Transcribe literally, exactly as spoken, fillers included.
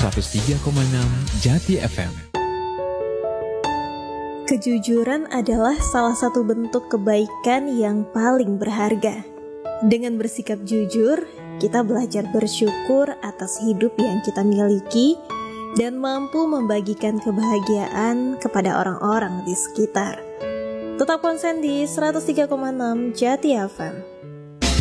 seratus tiga koma enam Jati F M. Kejujuran adalah salah satu bentuk kebaikan yang paling berharga. Dengan bersikap jujur, kita belajar bersyukur atas hidup yang kita miliki dan mampu membagikan kebahagiaan kepada orang-orang di sekitar. Tetap konsen di seratus tiga koma enam Jati F M.